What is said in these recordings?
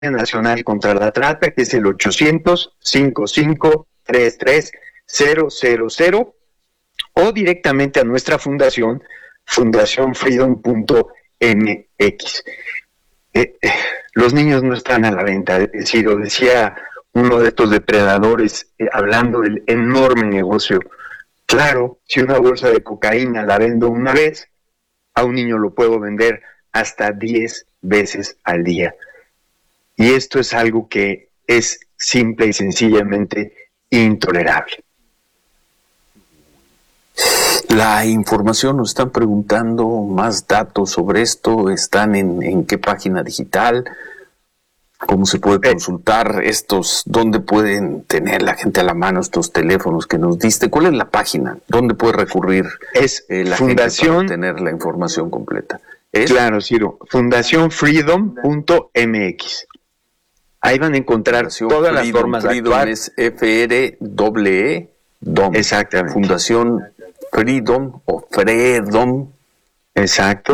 Nacional contra la Trata, que es el 800-5533-000, o directamente a nuestra fundación, fundacionfreedom.mx. Los niños no están a la venta, es decir, lo decía uno de estos depredadores hablando del enorme negocio. Claro, si una bolsa de cocaína la vendo una vez, a un niño lo puedo vender hasta 10 veces al día. Y esto es algo que es simple y sencillamente intolerable. La información, nos están preguntando más datos sobre esto, están en qué página digital, cómo se puede consultar estos, dónde pueden tener la gente a la mano estos teléfonos que nos diste, cuál es la página, dónde puede recurrir es la fundación, gente para tener la información completa. Claro, Ciro, fundacionfreedom.mx. Ahí van a encontrar todas las formas de actuar. Es FREEDOM. Exactamente. Fundación Freedom o Freedom. Exacto.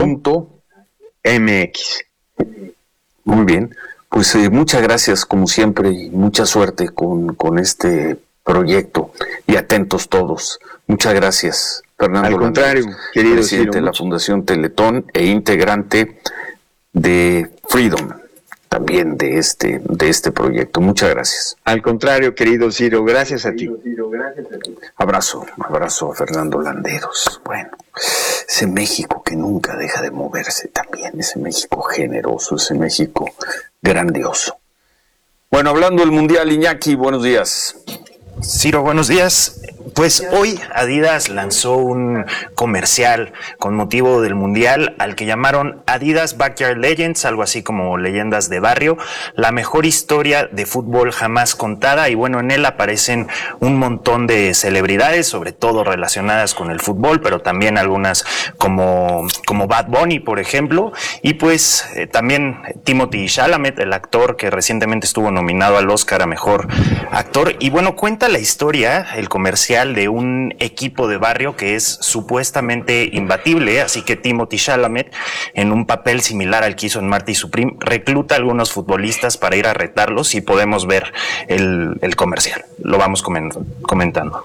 .mx. Muy bien. Pues muchas gracias, como siempre, y mucha suerte con este proyecto. Y atentos todos. Muchas gracias, Fernando. Al contrario, querido presidente Ciro, de la Fundación Teletón e integrante de Freedom, también de este proyecto. Muchas gracias. Al contrario, querido Ciro, gracias a ti. Abrazo a Fernando Landeros. Bueno, ese México que nunca deja de moverse también, ese México generoso, ese México grandioso. Bueno, hablando del Mundial, Iñaki, buenos días. Ciro, buenos días. Pues hoy Adidas lanzó un comercial con motivo del Mundial al que llamaron Adidas Backyard Legends, algo así como leyendas de barrio, la mejor historia de fútbol jamás contada. Y bueno, en él aparecen un montón de celebridades, sobre todo relacionadas con el fútbol, pero también algunas como Bad Bunny, por ejemplo. Y pues también Timothée Chalamet, el actor que recientemente estuvo nominado al Oscar a Mejor Actor. Y bueno, cuenta la historia, el comercial, de un equipo de barrio que es supuestamente imbatible, así que Timothée Chalamet, en un papel similar al que hizo en Marty Supreme, recluta a algunos futbolistas para ir a retarlos, y podemos ver el comercial. Lo vamos comentando.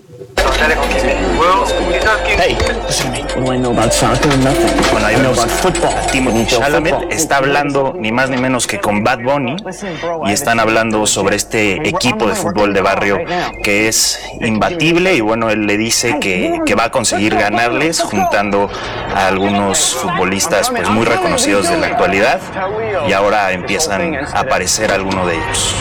Hey, listen to me. What do I know about soccer? Nothing. Bueno, ahí vemos a Timothée Chalamet, está hablando ni más ni menos que con Bad Bunny, y están hablando sobre este equipo de fútbol de barrio que es imbatible. Y bueno, él le dice que va a conseguir ganarles juntando a algunos futbolistas pues muy reconocidos de la actualidad, y ahora empiezan a aparecer algunos de ellos.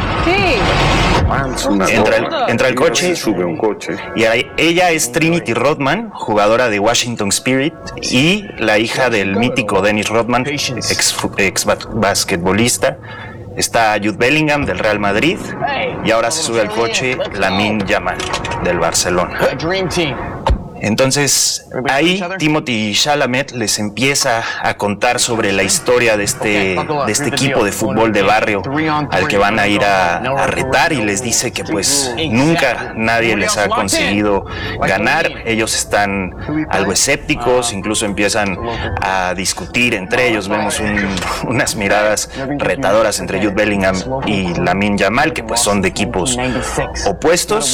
Entra el coche, sube un coche, y ella es Trinity Rodman, jugadora de Washington Spirit y la hija del mítico Dennis Rodman, ex basquetbolista. Está Jude Bellingham del Real Madrid, y ahora se sube al coche Lamine Yamal del Barcelona. Entonces, ahí Timothée Chalamet les empieza a contar sobre la historia de este equipo de fútbol de barrio al que van a ir a retar, y les dice que pues nunca nadie les ha conseguido ganar. Ellos están algo escépticos, incluso empiezan a discutir entre ellos. Vemos unas miradas retadoras entre Jude Bellingham y Lamine Yamal, que pues son de equipos opuestos.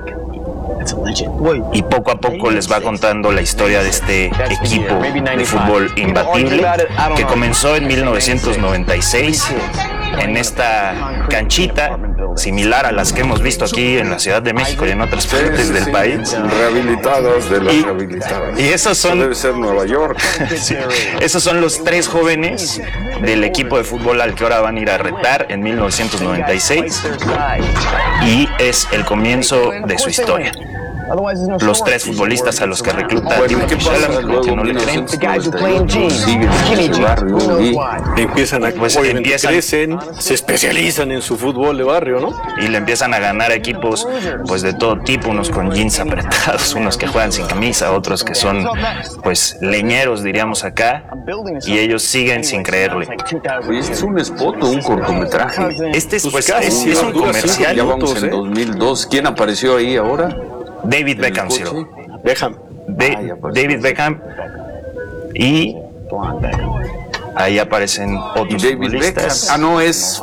Y poco a poco les va contando la historia de este equipo de fútbol imbatible que comenzó en 1996 en esta canchita similar a las que hemos visto aquí en la Ciudad de México y en otras partes del país. Rehabilitados de las rehabilitadas. Y esos son... Eso debe ser Nueva York. Sí, esos son los tres jóvenes del equipo de fútbol al que ahora van a ir a retar en 1996, y es el comienzo de su historia. Los tres futbolistas a los que recluta Timothée Chalamet, que no le creen, siguen en ese barrio y empiezan a crecen, se especializan en su fútbol de barrio, ¿no? Y le empiezan a ganar equipos pues de todo tipo, unos con jeans apretados, unos que juegan sin camisa, otros que son pues leñeros, diríamos acá, y ellos siguen sin creerle. Oye, ¿este es un spot o un cortometraje? Este es, pues, es un comercial. Ya vamos en 2002. ¿Quién apareció ahí ahora? David Beckham, Ciro. Beckham. David Beckham y Ahí aparecen otros David futbolistas. Beckham. Ah, no, es